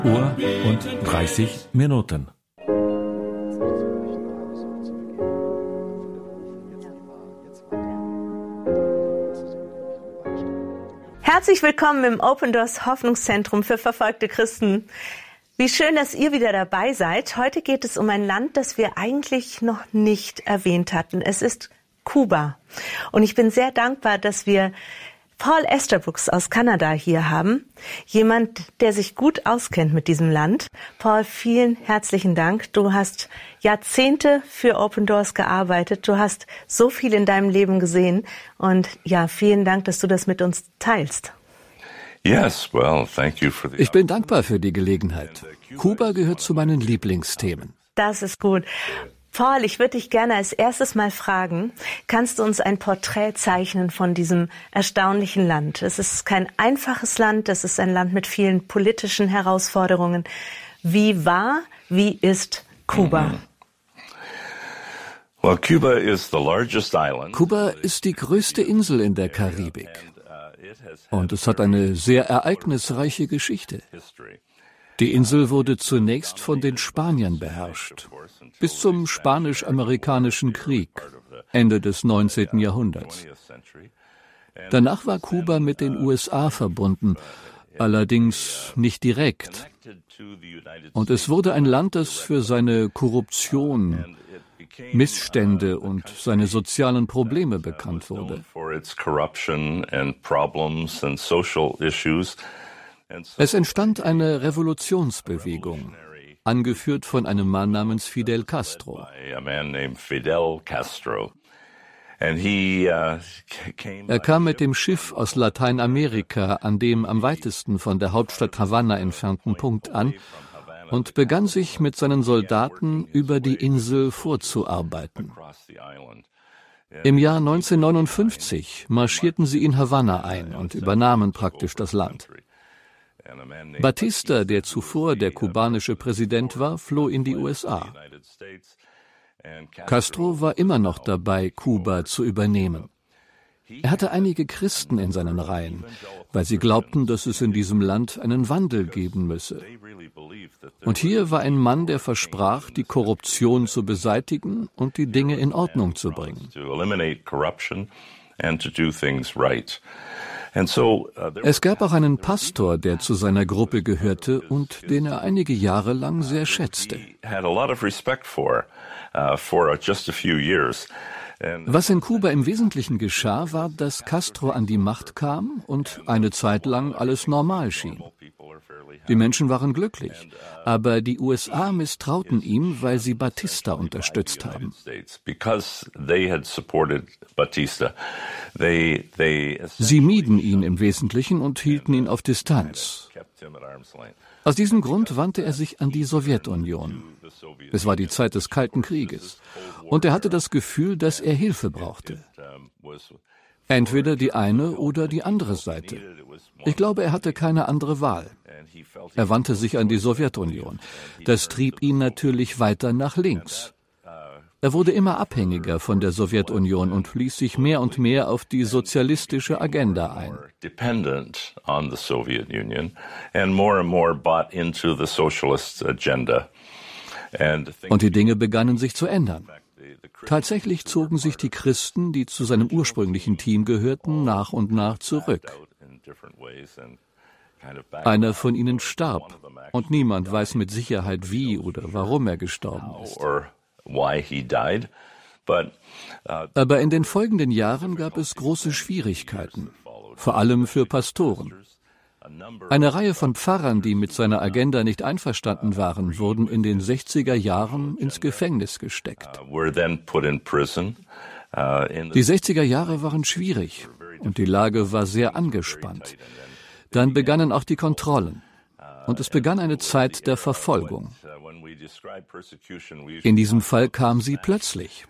Uhr und 30 Minuten. Herzlich willkommen im Open Doors Hoffnungszentrum für verfolgte Christen. Wie schön, dass ihr wieder dabei seid. Heute geht es um ein Land, das wir eigentlich noch nicht erwähnt hatten. Es ist Kuba. Und ich bin sehr dankbar, dass wir Paul Esterbrooks aus Kanada hier haben. Jemand, der sich gut auskennt mit diesem Land. Paul, vielen herzlichen Dank. Du hast Jahrzehnte für Open Doors gearbeitet. Du hast so viel in deinem Leben gesehen. Und ja, vielen Dank, dass du das mit uns teilst. Ich bin dankbar für die Gelegenheit. Kuba gehört zu meinen Lieblingsthemen. Das ist gut. Paul, ich würde dich gerne als erstes mal fragen, kannst du uns ein Porträt zeichnen von diesem erstaunlichen Land? Es ist kein einfaches Land, es ist ein Land mit vielen politischen Herausforderungen. Wie ist Kuba? Kuba ist die größte Insel in der Karibik. Und es hat eine sehr ereignisreiche Geschichte. Die Insel wurde zunächst von den Spaniern beherrscht, bis zum Spanisch-Amerikanischen Krieg, Ende des 19. Jahrhunderts. Danach war Kuba mit den USA verbunden, allerdings nicht direkt. Und es wurde ein Land, das für seine Korruption, Missstände und seine sozialen Probleme bekannt wurde. Es entstand eine Revolutionsbewegung, angeführt von einem Mann namens Fidel Castro. Er kam mit dem Schiff aus Lateinamerika an dem am weitesten von der Hauptstadt Havanna entfernten Punkt an und begann sich mit seinen Soldaten über die Insel vorzuarbeiten. Im Jahr 1959 marschierten sie in Havanna ein und übernahmen praktisch das Land. Batista, der zuvor der kubanische Präsident war, floh in die USA. Castro war immer noch dabei, Kuba zu übernehmen. Er hatte einige Christen in seinen Reihen, weil sie glaubten, dass es in diesem Land einen Wandel geben müsse. Und hier war ein Mann, der versprach, die Korruption zu beseitigen und die Dinge in Ordnung zu bringen. Es gab auch einen Pastor, der zu seiner Gruppe gehörte und den er einige Jahre lang sehr schätzte. Was in Kuba im Wesentlichen geschah, war, dass Castro an die Macht kam und eine Zeit lang alles normal schien. Die Menschen waren glücklich, aber die USA misstrauten ihm, weil sie Batista unterstützt haben. Sie mieden ihn im Wesentlichen und hielten ihn auf Distanz. Aus diesem Grund wandte er sich an die Sowjetunion. Es war die Zeit des Kalten Krieges und er hatte das Gefühl, dass er Hilfe brauchte. Entweder die eine oder die andere Seite. Ich glaube, er hatte keine andere Wahl. Er wandte sich an die Sowjetunion. Das trieb ihn natürlich weiter nach links. Er wurde immer abhängiger von der Sowjetunion und ließ sich mehr und mehr auf die sozialistische Agenda ein. Und die Dinge begannen sich zu ändern. Tatsächlich zogen sich die Christen, die zu seinem ursprünglichen Team gehörten, nach und nach zurück. Einer von ihnen starb und niemand weiß mit Sicherheit, wie oder warum er gestorben ist. Aber in den folgenden Jahren gab es große Schwierigkeiten, vor allem für Pastoren. Eine Reihe von Pfarrern, die mit seiner Agenda nicht einverstanden waren, wurden in den 60er Jahren ins Gefängnis gesteckt. Die 60er Jahre waren schwierig und die Lage war sehr angespannt. Dann begannen auch die Kontrollen und es begann eine Zeit der Verfolgung. In diesem Fall kam sie plötzlich.